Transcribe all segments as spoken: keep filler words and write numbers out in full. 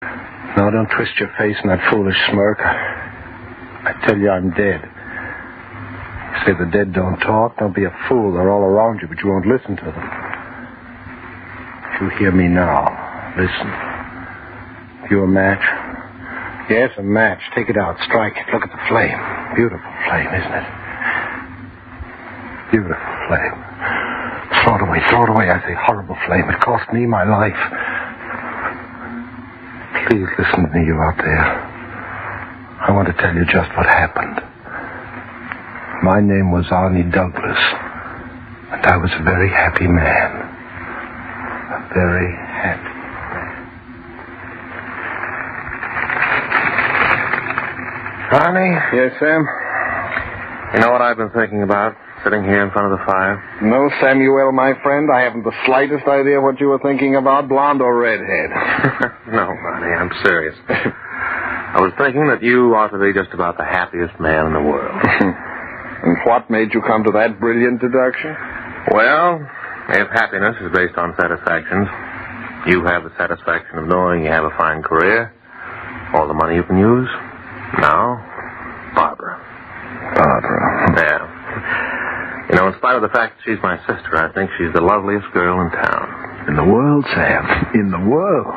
No, don't twist your face in that foolish smirk. I tell you I'm dead. You say the dead don't talk. Don't be a fool. They're all around you, but you won't listen to them. If you hear me now, listen. You a match? Yes, a match. Take it out. Strike it. Look at the flame. Beautiful flame, isn't it? Beautiful flame. Throw it away. Throw it away. I say horrible flame. It cost me my life. Please listen to me, you out there. I want to tell you just what happened. My name was Arnie Douglas, and I was a very happy man. A very happy man. Arnie? Yes, Sam? You know what I've been thinking about, sitting here in front of the fire? No, Samuel, my friend. I haven't the slightest idea what you were thinking about, blonde or redhead. No, Arnie, I'm serious. I was thinking that you ought to be just about the happiest man in the world. And what made you come to that brilliant deduction? Well, if happiness is based on satisfactions, you have the satisfaction of knowing you have a fine career, all the money you can use. Now, Barbara. Barbara. Yeah. You know, in spite of the fact that she's my sister, I think she's the loveliest girl in town. In the world, Sam. In the world.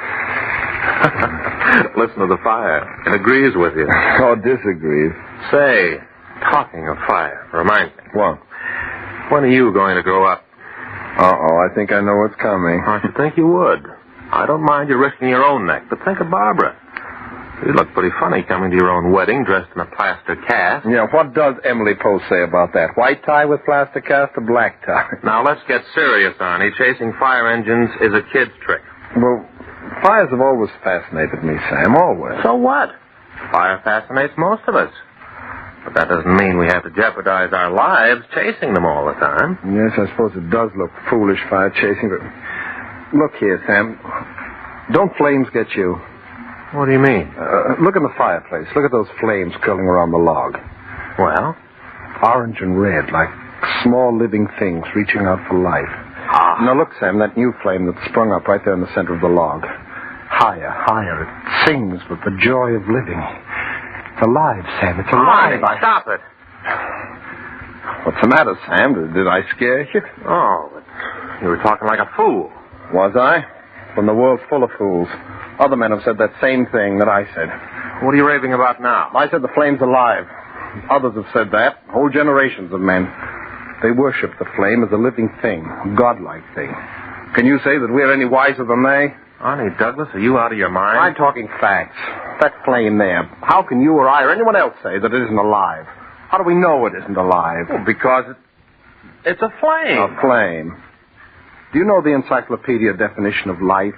Listen to the fire. It agrees with you. Or disagrees. Say, talking of fire, reminds me. What? When are you going to grow up? Uh-oh, I think I know what's coming. I should think you would. I don't mind you risking your own neck, but think of Barbara. You look pretty funny coming to your own wedding dressed in a plaster cast. Yeah, what does Emily Post say about that? White tie with plaster cast or black tie? Now, let's get serious, Arnie. Chasing fire engines is a kid's trick. Well, fires have always fascinated me, Sam, always. So what? Fire fascinates most of us. But that doesn't mean we have to jeopardize our lives chasing them all the time. Yes, I suppose it does look foolish, fire chasing, but... Look here, Sam. Don't flames get you? What do you mean? Uh, look in the fireplace. Look at those flames curling around the log. Well? Orange and red, like small living things reaching out for life. Ah. Now look, Sam, that new flame that sprung up right there in the center of the log. Higher, higher. It sings with the joy of living. It's alive, Sam. It's alive. Arnie, stop it. What's the matter, Sam? Did, did I scare you? Oh, but you were talking like a fool. Was I? When the world's full of fools. Other men have said that same thing that I said. What are you raving about now? I said the flame's alive. Others have said that. Whole generations of men. They worship the flame as a living thing, a godlike thing. Can you say that we're any wiser than they? Arnie Douglas, are you out of your mind? I'm talking facts. That flame there. How can you or I or anyone else say that it isn't alive? How do we know it isn't alive? Well, because it, it's a flame. A flame. Do you know the encyclopedia definition of life?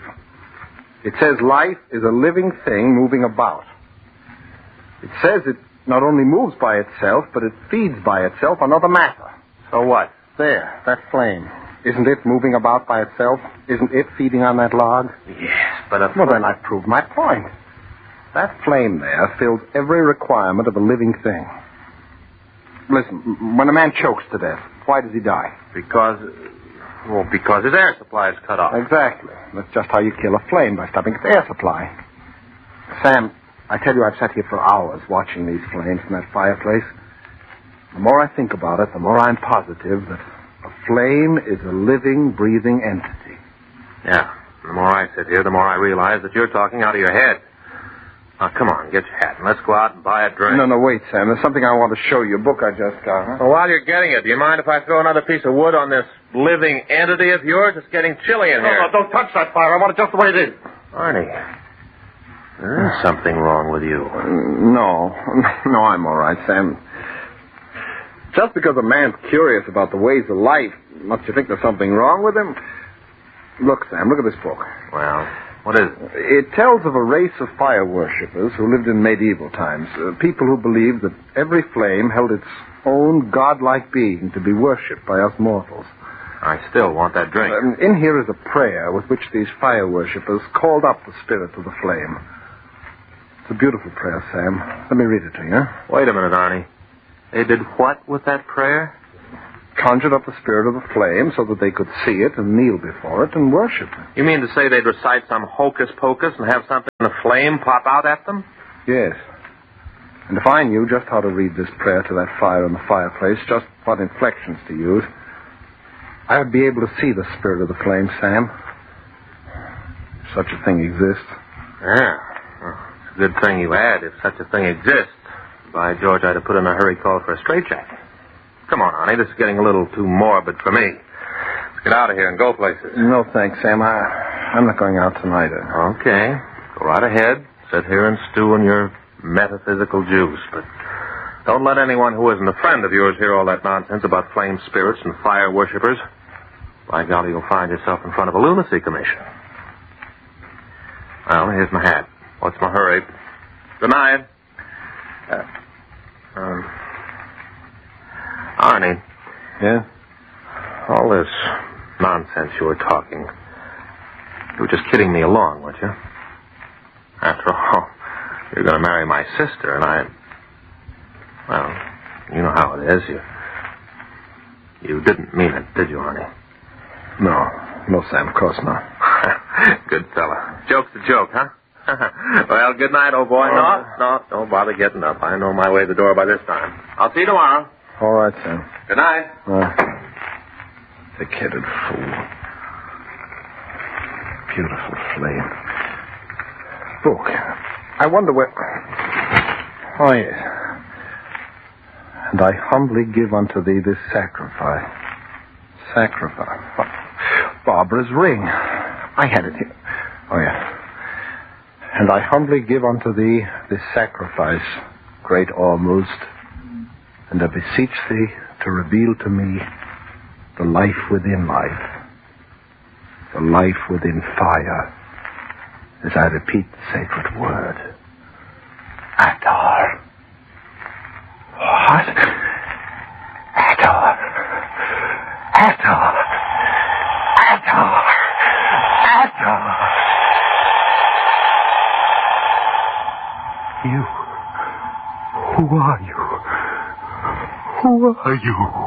It says life is a living thing moving about. It says it not only moves by itself, but it feeds by itself on other matter. So what? There, that flame. Isn't it moving about by itself? Isn't it feeding on that log? Yes, but a Well, then I've proved my point. That flame there fills every requirement of a living thing. Listen, when a man chokes to death, why does he die? Because, well, because his air supply is cut off. Exactly. That's just how you kill a flame, by stopping its air supply. Sam, I tell you, I've sat here for hours watching these flames in that fireplace. The more I think about it, the more I'm positive that a flame is a living, breathing entity. Yeah. The more I sit here, the more I realize that you're talking out of your head. Now, come on, get your hat, and let's go out and buy a drink. No, no, wait, Sam. There's something I want to show you. A book I just got, huh? Well, while you're getting it, do you mind if I throw another piece of wood on this living entity of yours? It's getting chilly in No, here. no, don't touch that fire. I want it just the way it is. Arnie, there's something wrong with you. No. No, I'm all right, Sam. Just because a man's curious about the ways of life, must you think there's something wrong with him? Look, Sam, look at this book. Well, what is it? It tells of a race of fire worshippers who lived in medieval times. Uh, people who believed that every flame held its own godlike being to be worshipped by us mortals. I still want that drink. Um, in here is a prayer with which these fire worshippers called up the spirit of the flame. It's a beautiful prayer, Sam. Let me read it to you. Wait a minute, Arnie. They did what with that prayer? conjured up the spirit of the flame so that they could see it and kneel before it and worship it. You mean to say they'd recite some hocus-pocus and have something in a flame pop out at them? Yes. And if I knew just how to read this prayer to that fire in the fireplace, just what inflections to use, I would be able to see the spirit of the flame, Sam. If such a thing exists. Yeah. Well, it's a good thing you had. If such a thing exists, by George, I'd have put in a hurry call for a straitjacket. Come on, honey. This is getting a little too morbid for me. Let's get out of here and go places. No, thanks, Sam. I, I'm not going out tonight. Okay. Go right ahead. Sit here and stew in your metaphysical juice. But don't let anyone who isn't a friend of yours hear all that nonsense about flame spirits and fire worshippers. By golly, you'll find yourself in front of a lunacy commission. Well, here's my hat. What's my hurry? Good night. Uh, um, Arnie. Yeah? All this nonsense you were talking, you were just kidding me along, weren't you? After all, you're going to marry my sister, and I... Well, you know how it is. You, you didn't mean it, did you, Arnie? No. No, Sam, of course not. Good fella. Joke's a joke, huh? Well, good night, old boy. No, no, don't bother getting up. I know my way to the door by this time. I'll see you tomorrow. All right, Sam. Good night. Uh, thick-headed fool. Beautiful flame. Book. I wonder where... Oh, yes. And I humbly give unto thee this sacrifice. Sacrifice. Barbara's ring. I had it here. Oh, yeah. And I humbly give unto thee this sacrifice, great Ormuzd, and I beseech thee to reveal to me the life within life, the life within fire, as I repeat the sacred word. Adar. What? Adar. Adar. Adar. Adar. You. Who are you? Who are you?